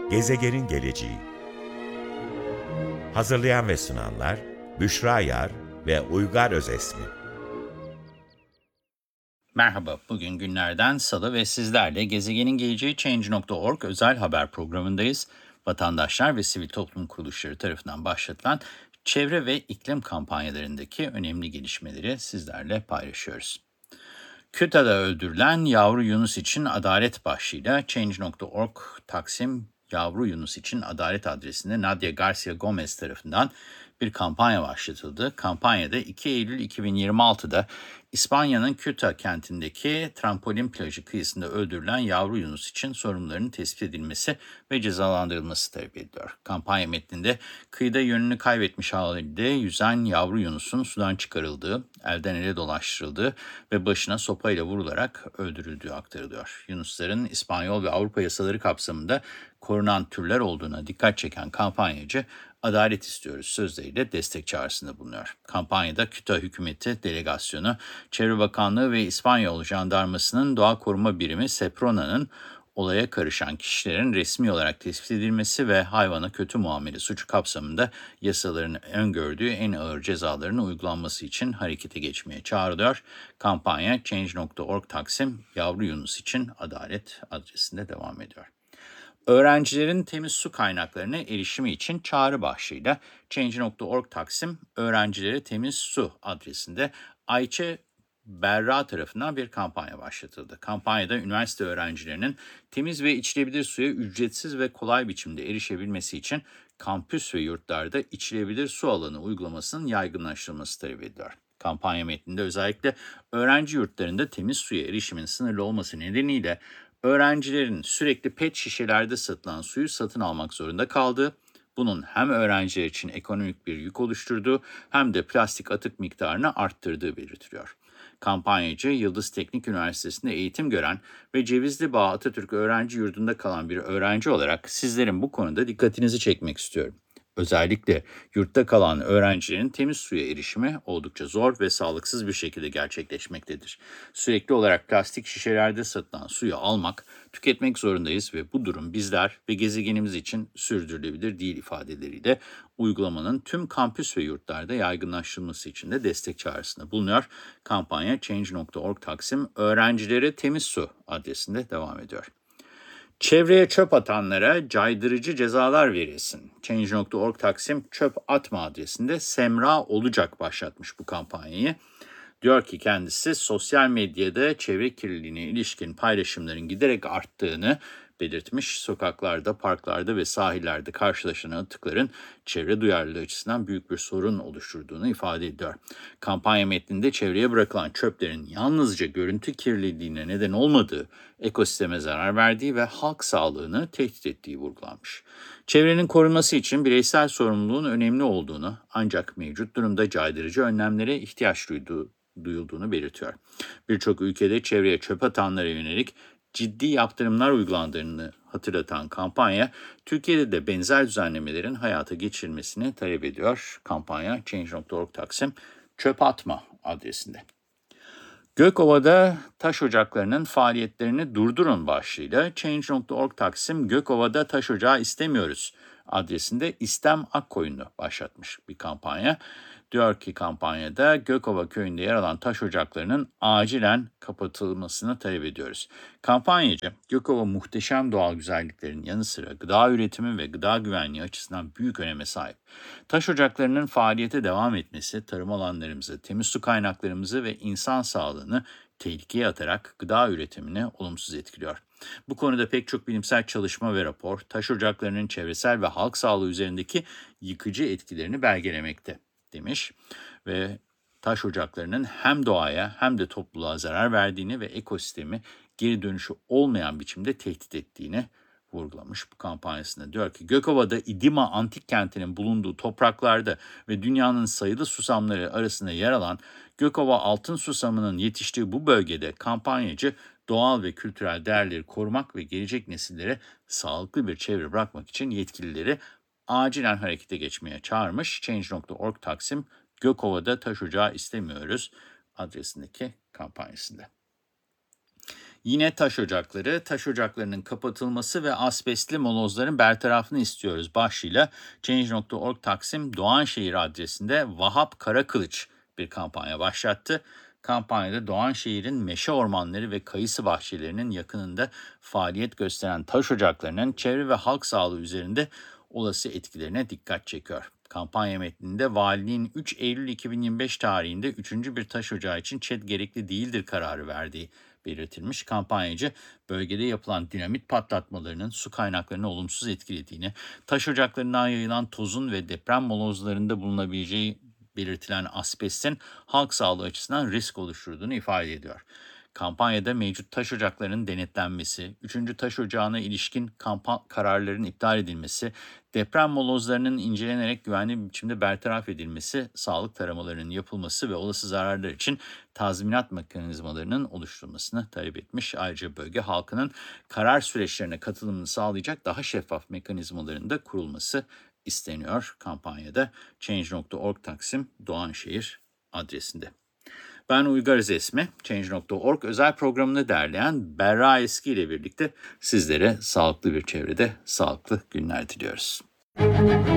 Gezegenin geleceği. Hazırlayan ve sunanlar Büşra Yar ve Uygar Özesmi. Merhaba, bugün günlerden salı ve sizlerle Gezegenin Geleceği Change.org özel haber programındayız. Vatandaşlar ve sivil toplum kuruluşları tarafından başlatılan çevre ve iklim kampanyalarındaki önemli gelişmeleri sizlerle paylaşıyoruz. Kütah'da öldürülen yavru Yunus için adalet başlığıyla Change.org Taksim Yavru Yunus için adalet adresinde Nadia Garcia Gomez tarafından bir kampanya başlatıldı. Kampanyada 2 Eylül 2026'da İspanya'nın Kütah kentindeki trampolin plajı kıyısında öldürülen yavru Yunus için sorumluların tespit edilmesi ve cezalandırılması talep ediliyor. Kampanya metninde kıyıda yönünü kaybetmiş halde yüzen yavru Yunus'un sudan çıkarıldığı, elden ele dolaştırıldığı ve başına sopayla vurularak öldürüldüğü aktarılıyor. Yunusların İspanyol ve Avrupa yasaları kapsamında korunan türler olduğuna dikkat çeken kampanyacı, adalet istiyoruz sözleriyle destek çağrısında bulunuyor. Kampanyada Kütah Hükümeti Delegasyonu, Çevre Bakanlığı ve İspanyol Jandarması'nın Doğa Koruma Birimi Seprona'nın olaya karışan kişilerin resmi olarak tespit edilmesi ve hayvana kötü muamele suçu kapsamında yasaların öngördüğü en ağır cezaların uygulanması için harekete geçmeye çağrılıyor. Kampanya Change.org Taksim Yavru Yunus için adalet adresinde devam ediyor. Öğrencilerin temiz su kaynaklarına erişimi için çağrı başlığıyla Change.org Taksim Öğrencilere Temiz Su adresinde Ayça Berra tarafından bir kampanya başlatıldı. Kampanyada üniversite öğrencilerinin temiz ve içilebilir suya ücretsiz ve kolay biçimde erişebilmesi için kampüs ve yurtlarda içilebilir su alanı uygulamasının yaygınlaştırılması talep ediliyor. Kampanya metninde özellikle öğrenci yurtlarında temiz suya erişimin sınırlı olması nedeniyle öğrencilerin sürekli pet şişelerde satılan suyu satın almak zorunda kaldığı, bunun hem öğrenciler için ekonomik bir yük oluşturduğu hem de plastik atık miktarını arttırdığı belirtiliyor. Kampanyacı, Yıldız Teknik Üniversitesi'nde eğitim gören ve Cevizlibağ Atatürk Öğrenci Yurdu'nda kalan bir öğrenci olarak sizlerin bu konuda dikkatinizi çekmek istiyorum. Özellikle yurtta kalan öğrencilerin temiz suya erişimi oldukça zor ve sağlıksız bir şekilde gerçekleşmektedir. Sürekli olarak plastik şişelerde satılan suyu almak, tüketmek zorundayız ve bu durum bizler ve gezegenimiz için sürdürülebilir değil ifadeleriyle uygulamanın tüm kampüs ve yurtlarda yaygınlaştırılması için de destek çağrısında bulunuyor. Kampanya Change.org Taksim Öğrencilere Temiz Su adresinde devam ediyor. Çevreye çöp atanlara caydırıcı cezalar verilsin. Change.org Taksim Çöp Atma adresinde Semra Olacak başlatmış bu kampanyayı. Diyor ki kendisi sosyal medyada çevre kirliliğine ilişkin paylaşımların giderek arttığını belirtmiş. Sokaklarda, parklarda ve sahillerde karşılaşılan atıkların çevre duyarlılığı açısından büyük bir sorun oluşturduğunu ifade ediyor. Kampanya metninde çevreye bırakılan çöplerin yalnızca görüntü kirliliğine neden olmadığı, ekosisteme zarar verdiği ve halk sağlığını tehdit ettiği vurgulanmış. Çevrenin korunması için bireysel sorumluluğun önemli olduğunu, ancak mevcut durumda caydırıcı önlemlere ihtiyaç duyulduğunu belirtiyor. Birçok ülkede çevreye çöp atanlara yönelik ciddi yaptırımlar uygulandığını hatırlatan kampanya, Türkiye'de de benzer düzenlemelerin hayata geçirilmesini talep ediyor. Kampanya Change.org Taksim Çöp Atma adresinde. Gökova'da taş ocaklarının faaliyetlerini durdurun başlığıyla Change.org Taksim Gökova'da taş ocağı istemiyoruz adresinde İstem Akkoyunlu başlatmış bir kampanya. Diyor ki kampanyada Gökova köyünde yer alan taş ocaklarının acilen kapatılmasını talep ediyoruz. Kampanyacı, Gökova muhteşem doğal güzelliklerin yanı sıra gıda üretimi ve gıda güvenliği açısından büyük öneme sahip. Taş ocaklarının faaliyete devam etmesi, tarım alanlarımızı, temiz su kaynaklarımızı ve insan sağlığını tehlikeye atarak gıda üretimini olumsuz etkiliyor. Bu konuda pek çok bilimsel çalışma ve rapor, taş ocaklarının çevresel ve halk sağlığı üzerindeki yıkıcı etkilerini belgelemekte demiş ve taş ocaklarının hem doğaya hem de topluluğa zarar verdiğini ve ekosistemi geri dönüşü olmayan biçimde tehdit ettiğini vurgulamış bu kampanyasında. Diyor ki Gökova'da İdima antik kentinin bulunduğu topraklarda ve dünyanın sayılı susamları arasında yer alan Gökova altın susamının yetiştiği bu bölgede kampanyacı doğal ve kültürel değerleri korumak ve gelecek nesillere sağlıklı bir çevre bırakmak için yetkilileri acilen harekete geçmeye çağırmış. Change.org Taksim Gökova'da taş ocağı istemiyoruz adresindeki kampanyasında. Yine taş ocakları, taş ocaklarının kapatılması ve asbestli molozların bertarafını istiyoruz başlığıyla Change.org Taksim Doğanşehir adresinde Vahap Karakılıç bir kampanya başlattı. Kampanyada Doğanşehir'in meşe ormanları ve kayısı bahçelerinin yakınında faaliyet gösteren taş ocaklarının çevre ve halk sağlığı üzerinde olası etkilerine dikkat çekiyor. Kampanya metninde valiliğin 3 Eylül 2025 tarihinde 3. bir taş ocağı için ÇED gerekli değildir kararı verdiği belirtilmiş. Kampanyacı bölgede yapılan dinamit patlatmalarının su kaynaklarını olumsuz etkilediğini, taş ocaklarından yayılan tozun ve deprem molozlarında bulunabileceği belirtilen asbestin halk sağlığı açısından risk oluşturduğunu ifade ediyor. Kampanyada mevcut taş ocaklarının denetlenmesi, 3. taş ocağına ilişkin kararların iptal edilmesi, deprem molozlarının incelenerek güvenli bir biçimde bertaraf edilmesi, sağlık taramalarının yapılması ve olası zararlar için tazminat mekanizmalarının oluşturulmasını talep etmiş. Ayrıca bölge halkının karar süreçlerine katılımını sağlayacak daha şeffaf mekanizmaların da kurulması isteniyor kampanyada. Change.org Taksim Doğanşehir adresinde. Ben Uygar Özesmi, Change.org özel programını derleyen Berra Eski ile birlikte sizlere sağlıklı bir çevrede sağlıklı günler diliyoruz.